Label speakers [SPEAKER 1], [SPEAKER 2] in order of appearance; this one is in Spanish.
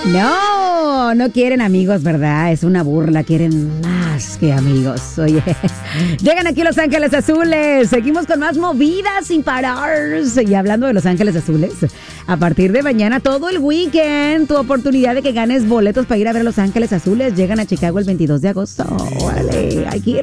[SPEAKER 1] No, no quieren amigos, ¿verdad? Es una burla, quieren más que amigos. Oye, llegan aquí Los Ángeles Azules. Seguimos con más movidas sin parar. Y hablando de Los Ángeles Azules, a partir de mañana, todo el weekend, tu oportunidad de que ganes boletos para ir a ver Los Ángeles Azules. Llegan a Chicago el 22 de agosto. Órale, hay que ir.